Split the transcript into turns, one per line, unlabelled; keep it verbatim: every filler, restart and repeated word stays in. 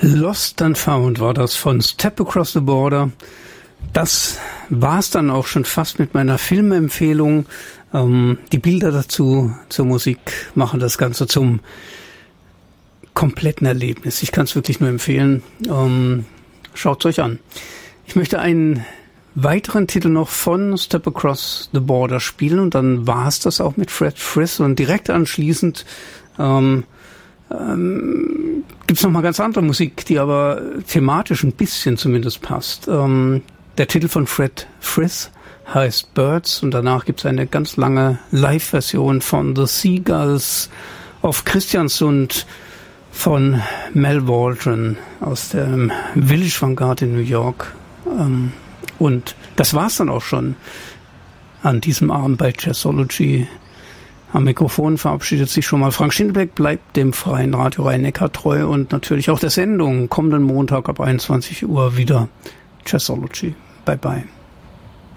Lost and Found war das von Step Across the Border. Das war's dann auch schon fast mit meiner Filmempfehlung. Ähm, die Bilder dazu, zur Musik, machen das Ganze zum kompletten Erlebnis. Ich kann es wirklich nur empfehlen. Ähm, schaut's euch an. Ich möchte einen weiteren Titel noch von Step Across the Border spielen und dann war's das auch mit Fred Frith und direkt anschließend ähm, ähm, gibt's noch mal ganz andere Musik, die aber thematisch ein bisschen zumindest passt. Ähm, der Titel von Fred Frith heißt Birds und danach gibt's eine ganz lange Live-Version von The Seagulls auf Christiansund von Mel Waldron aus dem Village Vanguard in New York. Ähm, und das war's dann auch schon an diesem Abend bei Jazzology. Am Mikrofon verabschiedet sich schon mal Frank Schindelbeck, bleibt dem freien Radio Rhein-Neckar treu und natürlich auch der Sendung kommenden Montag ab einundzwanzig Uhr wieder Jazzology. Bye bye.